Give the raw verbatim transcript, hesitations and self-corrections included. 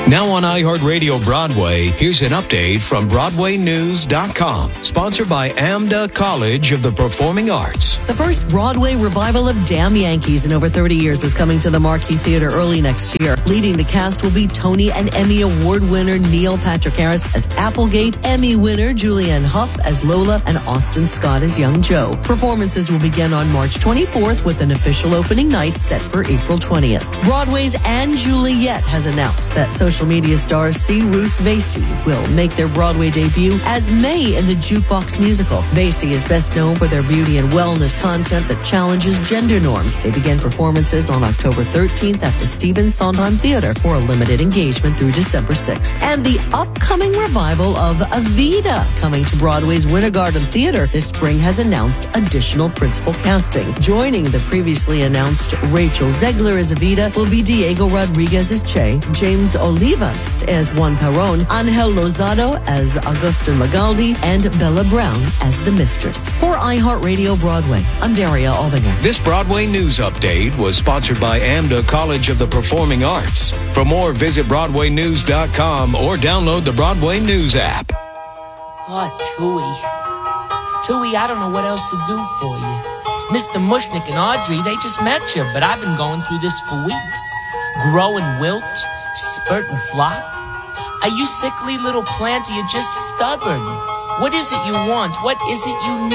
Now on iHeartRadio Broadway, here's an update from Broadway News dot com. Sponsored by AMDA College of the Performing Arts. The first Broadway revival of Damn Yankees in over thirty years is coming to the Marquee Theater early next year. Leading the cast will be Tony and Emmy Award winner Neil Patrick Harris as Applegate, Emmy winner Julianne Hough as Lola, and Austin Scott as Young Joe. Performances will begin on March twenty-fourth with an official opening night set for April twentieth. Broadway's Anne Juliet has announced that social media star C. Roos Vasey will make their Broadway debut as May in the Jukebox musical. Vasey is best known for their beauty and wellness content that challenges gender norms. They begin performances on October thirteenth at the Stephen Sondheim Theater for a limited engagement through December sixth. And the upcoming revival of Evita, coming to Broadway's Winter Garden Theater this spring, has announced additional principal casting. Joining the previously announced Rachel Zegler as Evita will be Diego Rodriguez as Che, James Olivas as Juan Perón, Angel Lozado as Agustin Magaldi, and Bella Brown as the Mistress. For iHeartRadio Broadway, I'm Daria Albinger. This Broadway News Update was sponsored by AMDA College of the Performing Arts. For more, visit Broadway News dot com or download the Broadway News app. Oh, Tooie. Tooie, I don't know what else to do for you. Mister Mushnick and Audrey, they just met you, but I've been going through this for weeks. Grow and wilt, spurt and flop. Are you sickly little plant, or you just stubborn? What is it you want? What is it you need?